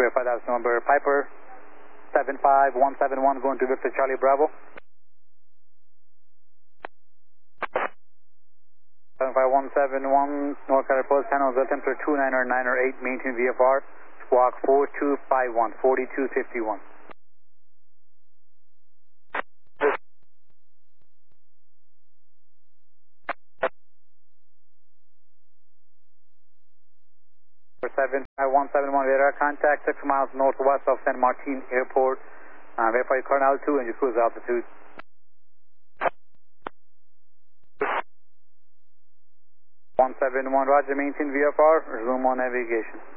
verify that's number. Piper 75171 going to Victor Charlie Bravo. 75171 North Carolina Post Channel, temperature 29 or 9 or 8, maintain VFR, squawk 4251, 4251. For 75171 radar contact 6 miles northwest of San Martin Airport. Verify your current altitude and your cruise altitude. 171, roger, maintain VFR, resume on navigation.